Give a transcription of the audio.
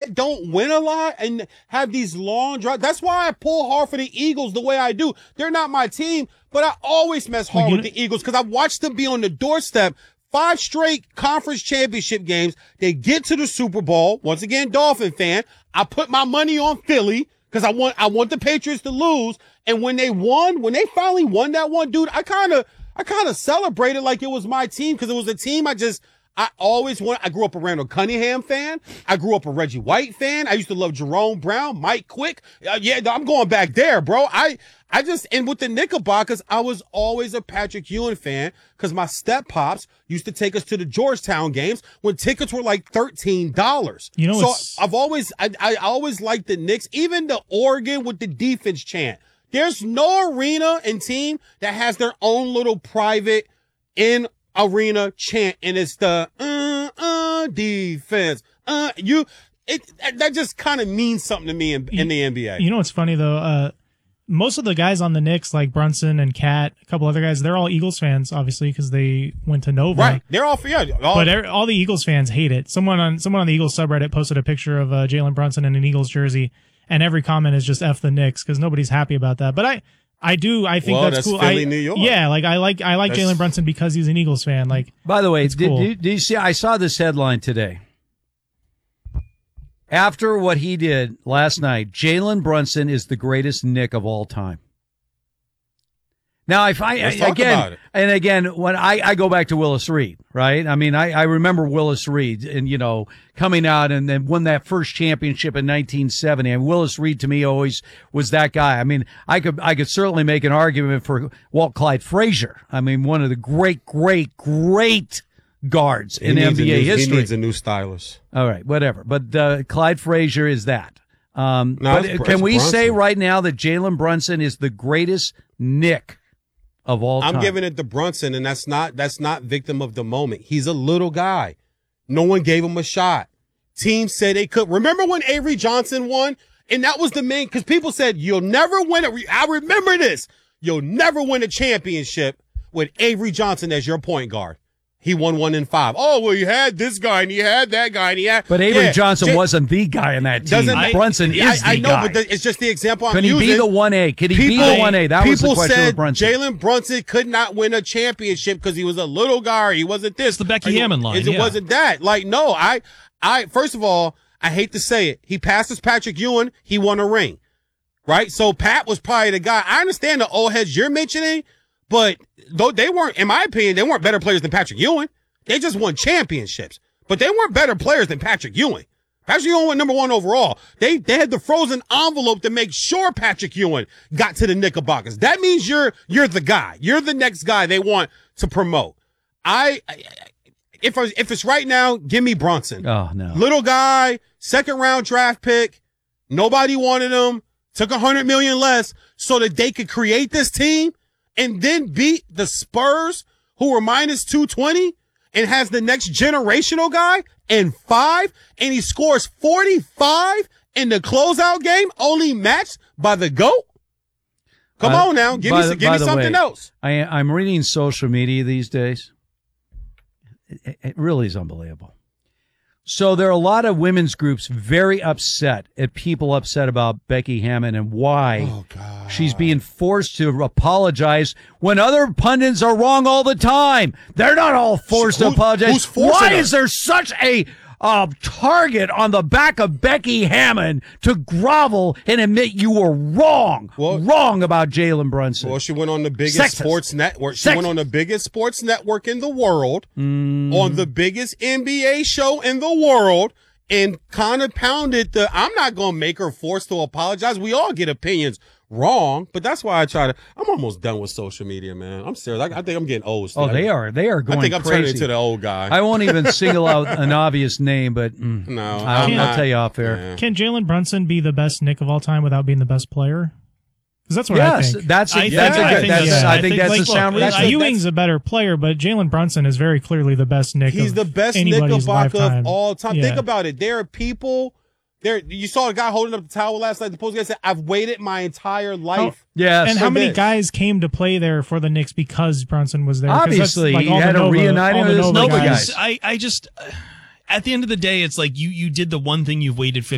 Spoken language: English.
that don't win a lot and have these long drives. That's why I pull hard for the Eagles the way I do. They're not my team, but I always mess hard with the Eagles because I watched them be on the doorstep. 5 straight conference championship games. They get to the Super Bowl. Once again, Dolphin fan. I put my money on Philly because I want the Patriots to lose. And when they finally won that one, dude, I kind of celebrated like it was my team because it was a team I always want. I grew up a Randall Cunningham fan. I grew up a Reggie White fan. I used to love Jerome Brown, Mike Quick. Yeah, I'm going back there, bro. And with the Knickerbockers, I was always a Patrick Ewing fan because my step pops used to take us to the Georgetown games when tickets were like $13. You know, so I always liked the Knicks, even the Oregon with the defense chant. There's no arena and team that has their own little private in-arena chant, and it's the defense. That just kind of means something to me in the NBA. You know what's funny though? Most of the guys on the Knicks, like Brunson and Cat, a couple other guys, they're all Eagles fans, obviously, because they went to Nova. Right. They're all but all the Eagles fans hate it. Someone on the Eagles subreddit posted a picture of Jalen Brunson in an Eagles jersey, and every comment is just F the Knicks because nobody's happy about that. But I think that's cool. Philly, New York. Yeah, like I like Jalen Brunson because he's an Eagles fan. Like, by the way, cool. did you see? I saw this headline today. After what he did last night, Jalen Brunson is the greatest Knick of all time. Now, again, when I go back to Willis Reed, right? I mean, I remember Willis Reed and, coming out and then won that first championship in 1970. And Willis Reed to me always was that guy. I mean, I could certainly make an argument for Walt Clyde Frazier. I mean, one of the great guards in NBA history. He needs a new stylist. All right, whatever. But Clyde Frazier is that. Can we say right now that Jalen Brunson is the greatest Knick of all time? I'm giving it to Brunson, and that's not victim of the moment. He's a little guy. No one gave him a shot. Team said they could. Remember when Avery Johnson won? And that was the main, because people said, you'll never win it. I remember this. You'll never win a championship with Avery Johnson as your point guard. He won 1 in 5. Oh, well, you had this guy, and you had that guy, and he had... But Avery Johnson wasn't the guy in that team. Brunson is the guy. I know, but it's just the example I'm using. Can he be the 1A? Could he be the 1A? That was the question with Brunson. Jalen Brunson could not win a championship because he was a little guy, or he wasn't this. It's the Becky Hammond line. It wasn't that. Like, no, I first of all, I hate to say it. He passes Patrick Ewing. He won a ring, right? So Pat was probably the guy. I understand the old heads you're mentioning, but though they weren't, in my opinion, they weren't better players than Patrick Ewing. They just won championships, but they weren't better players than Patrick Ewing. Patrick Ewing went number 1 overall. They had the frozen envelope to make sure Patrick Ewing got to the Knickerbockers. That means you're the guy. You're the next guy they want to promote. If it's right now, give me Brunson. Oh no, little guy, 2nd round draft pick. Nobody wanted him. Took $100 million less so that they could create this team and then beat the Spurs, who were minus 220. And has the next generational guy and 5, and he scores 45 in the closeout game, only matched by the GOAT. Come on now, give me something else. I'm reading social media these days. It really is unbelievable. So there are a lot of women's groups very upset at people upset about Becky Hammond and why she's being forced to apologize when other pundits are wrong all the time. They're not all forced to apologize. Why is there such a target on the back of Becky Hammond to grovel and admit you were wrong about Jalen Brunson? Well, she went on the biggest sports network. She went on the biggest sports network in the world, on the biggest NBA show in the world, and kind of pounded I'm not going to make her forced to apologize. We all get opinions wrong, but that's why I'm almost done with social media, man. I'm serious. I think I'm getting old. Oh, they are going I think I'm crazy. turning into the old guy. I won't even single out an obvious name, but I'll tell you off air. Yeah. Can Jalen Brunson be the best Knick of all time without being the best player? Because that's what I think. I think that's a sound reason. Ewing's a better player, but Jalen Brunson is very clearly the best Knick. He's the best Knickerbocker of all time. Yeah. Think about it. There are people. You saw a guy holding up the towel last night. The post guy said, "I've waited my entire life." And how many guys came to play there for the Knicks because Brunson was there? Obviously, he had to reunite him with his Nova guys. I just, at the end of the day, it's like you did the one thing you've waited